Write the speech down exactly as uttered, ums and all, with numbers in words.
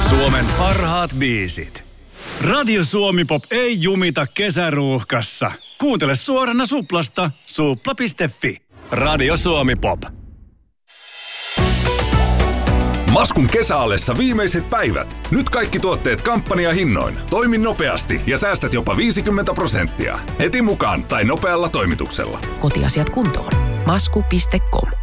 Suomen parhaat biisit. Radio Suomi-pop ei jumita kesäruuhkassa. Kuuntele suorana Suplasta, supla piste fi. Radio Suomi-pop. Maskun kesäalessa viimeiset päivät. Nyt kaikki tuotteet kampanjahinnoin. Toimi nopeasti ja säästät jopa viisikymmentä prosenttia. Heti mukaan tai nopealla toimituksella. Kotiasiat kuntoon. masku piste com